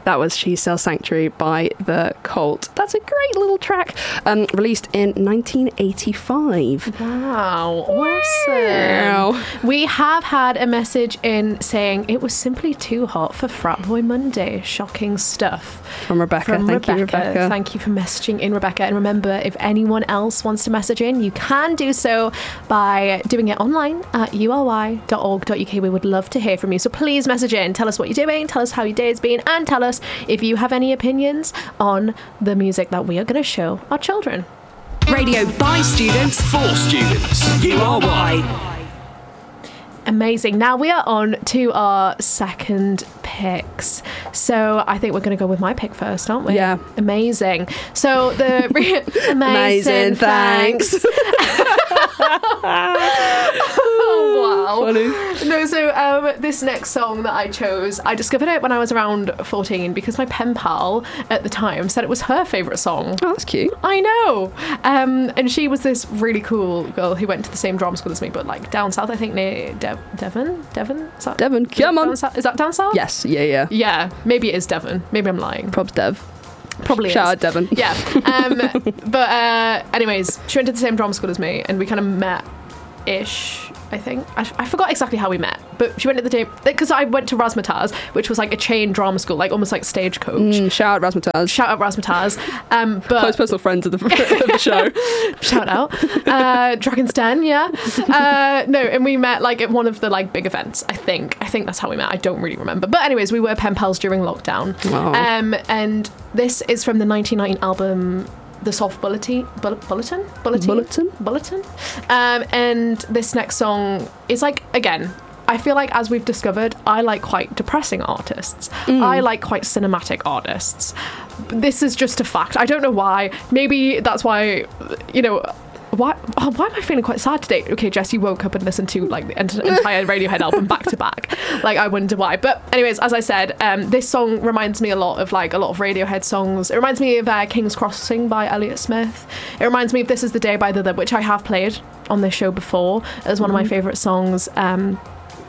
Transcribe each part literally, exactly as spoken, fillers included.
that was She Sells Sanctuary by The Cult. That's a great little track, um, released in nineteen eighty-five. Wow, awesome. Wow. We have had a message in saying it was simply too hot for Frat Boy Monday. Shocking stuff. From Rebecca. From Thank Rebecca. you, Rebecca. Thank you for messaging in, Rebecca. And remember, if anyone else wants to message in, you can do so by doing it online at u l y dot org dot u k. We would love to hear from you. So please message in. Tell us what you're doing. Tell us how your day has been. And tell us if you have any opinions on the music that we are going to show our children. Radio by students for students. U R Y. Amazing. Now we are on to our second picks. So I think we're going to go with my pick first, aren't we? Yeah. Amazing. So the re- amazing, Amazing, thanks. Oh, wow. Funny. No, so um, this next song that I chose, I discovered it when I was around fourteen because my pen pal at the time said it was her favourite song. Oh, that's cute. I know. Um, and she was this really cool girl who went to the same drama school as me, but like down south, I think near De- Devon? Devon? Is that, Devon, is come that on. down south? Is that down south? Yes, yeah, yeah. Yeah, maybe it is Devon. Maybe I'm lying. Probs Dev. Probably Shout is. out Devon. Yeah. Um, but uh, anyways, she went to the same drama school as me, and we kind of met-ish, I think. I, I forgot exactly how we met, but she went to the same... Because I went to Razzmatazz, which was like a chain drama school, like almost like Stagecoach. Mm, shout out Razzmatazz. Shout out Razzmatazz. Um, but Close personal friends of the, of the show. Shout out. Uh, Dragon's Den, yeah. Uh, no, and we met like at one of the like big events, I think. I think that's how we met. I don't really remember. But anyways, we were pen pals during lockdown. Wow. Um, and this is from the nineteen ninety album The Soft Bulletin? Bull- Bulletin? Bulletin? Bulletin? Bulletin. Um, and this next song is like, again, I feel like, as we've discovered, I like quite depressing artists. Mm. I like quite cinematic artists. This is just a fact. I don't know why. Maybe that's why, you know... Why, oh, why am I feeling quite sad today? Okay, Jess, you woke up and listened to like the ent- entire Radiohead album back to back. Like, I wonder why. But anyways, as I said, um, this song reminds me a lot of like a lot of Radiohead songs. It reminds me of uh, King's Crossing by Elliott Smith. It reminds me of This Is the Day by The The, which I have played on this show before as one mm-hmm. of my favourite songs. Um,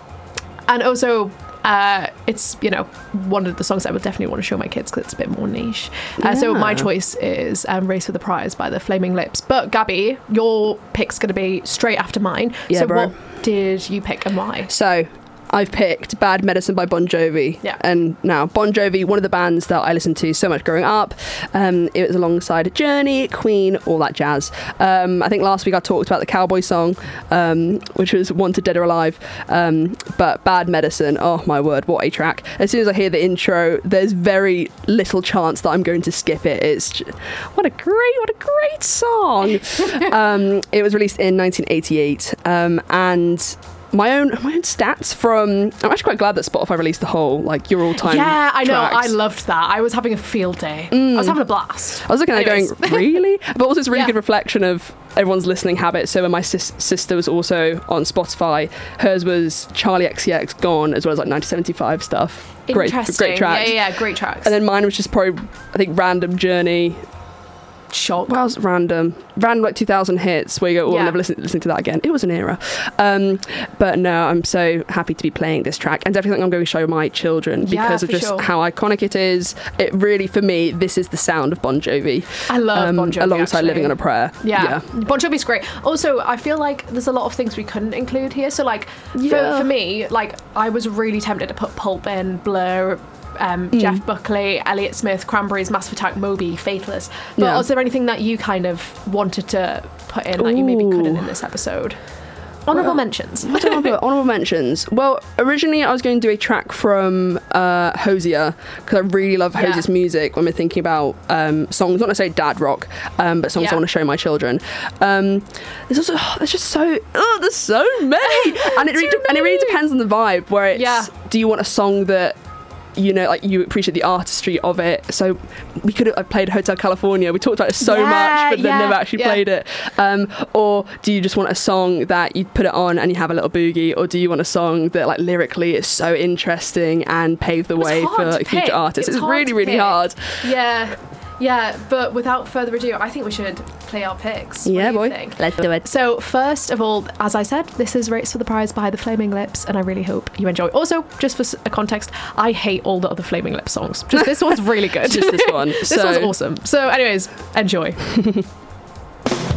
and also... Uh, it's, you know, one of the songs I would definitely want to show my kids because it's a bit more niche. Uh, yeah. So my choice is um, Race for the Prize by the Flaming Lips. But Gabby, your pick's going to be straight after mine. Yeah, so bro. What did you pick and why? So I've picked Bad Medicine by Bon Jovi. Yeah. And now, Bon Jovi, one of the bands that I listened to so much growing up. Um, it was alongside Journey, Queen, all that jazz. Um, I think last week I talked about the Cowboy song, um, which was Wanted Dead or Alive. Um, but Bad Medicine, oh my word, what a track. As soon as I hear the intro, there's very little chance that I'm going to skip it. It's just, what a great, what a great song. um, it was released in nineteen eighty-eight. Um, and... My own my own stats from... I'm actually quite glad that Spotify released the whole, like, your all-time Yeah, I know. tracks. I loved that. I was having a field day. Mm. I was having a blast. I was looking at it Anyways. going, really? But also it's a really Yeah. good reflection of everyone's listening habits. So when my sis- sister was also on Spotify, hers was Charlie X C X Gone, as well as, like, nineteen seventy-five stuff. Great, Interesting. great tracks. Yeah, yeah, yeah, great tracks. And then mine was just probably, I think, Random Journey... Shock. What else? Random. Random, like, two thousand hits where you go, oh, Yeah. I'll never listen, listen to that again. It was an era. Um, but no, I'm so happy to be playing this track and definitely think I'm going to show my children Yeah, because of for just sure. how iconic it is. It really, for me, this is the sound of Bon Jovi. I love um, Bon Jovi, alongside actually. Living on a Prayer. Yeah. Yeah. Bon Jovi's great. Also, I feel like there's a lot of things we couldn't include here. So, like, Yeah. for, for me, like, I was really tempted to put Pulp in, Blur, um, Mm. Jeff Buckley, Elliott Smith, Cranberries, Massive Attack, Moby, Faithless. But Yeah. was there anything that you kind of wanted to put in that you maybe Ooh. couldn't in this episode? Honourable Well, mentions. I don't know, honourable mentions. Well, originally I was going to do a track from uh, Hosier because I really love Yeah. Hosier's music when we're thinking about um, songs, not necessarily dad rock, um, but songs Yeah. I want to show my children. Um, there's also oh, there's just so oh, there's so many, and it really, Too and it really many. depends on the vibe. Where it's Yeah. do you want a song that you know, like you appreciate the artistry of it. So we could have played Hotel California. We talked about it so Yeah, much, but then yeah, never actually yeah. played it. Um, or do you just want a song that you put it on and you have a little boogie? Or do you want a song that, like, lyrically is so interesting and pave the It was way hard for to like, future pick. artists? It was It's hard really, to really pick. hard. Yeah. Yeah, but without further ado, I think we should play our picks. What Yeah, do you boy. think? Let's do it. So first of all, as I said, this is Race for the Prize by the Flaming Lips, and I really hope you enjoy. Also, just for s- a context, I hate all the other Flaming Lips songs. Just this one's really good. Just this one. This So- one's awesome. So anyways, enjoy.